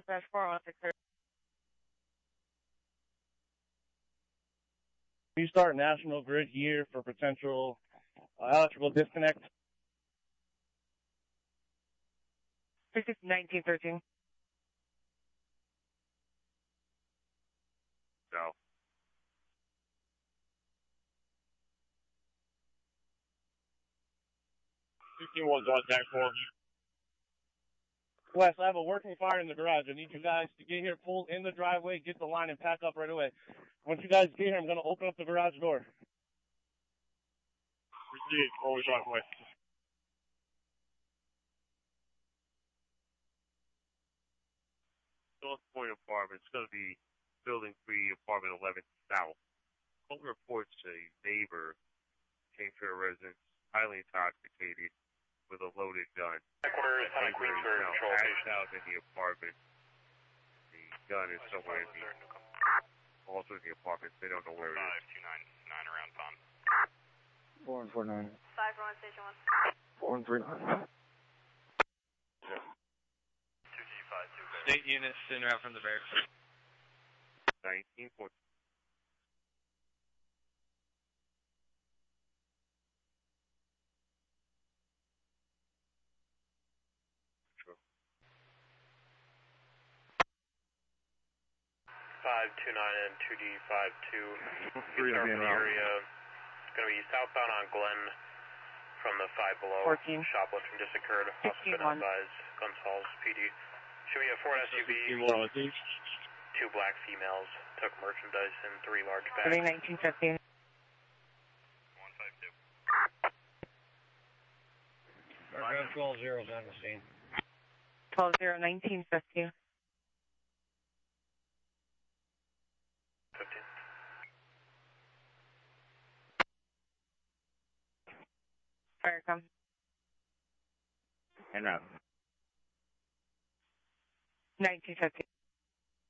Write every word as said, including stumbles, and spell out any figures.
dispatch four one six zero. We start National Grid here for potential uh, electrical disconnect. nineteen thirteen. No. fifteen one's on deck four. Wes, I have a working fire in the garage. I need you guys to get here, pull in the driveway, get the line, and pack up right away. Once you guys get here, I'm going to open up the garage door. Received. Always on way. North Point Apartment. It's going to be Building three, Apartment eleven South. Home reports a neighbor came to a residence highly intoxicated with a loaded gun. Headquarters, The Sonic neighbor is Queensburg, now control passed station. out in the apartment. The gun is somewhere in the, also in the apartment. They don't know where it is. five two nine nine around Palm. four one four nine. five one station one. four one three nine. two G five two. State units in route from the barracks. nineteen point. five two nine and two G five two. Three Start of from them the out. area. It's going to be southbound on Glen from the five below. fourteen. Shoplifting just occurred. Also been fifteen one. advised. Guns Halls P D. Should be a Ford S U V. fifteen one on the east. Two black females took merchandise in three large bags. Three nineteen fifty. one five two. Aircraft twelve zeros on the scene. Twelve zero nineteen fifty. fifteen. Fire come. En route. nineteen fifty.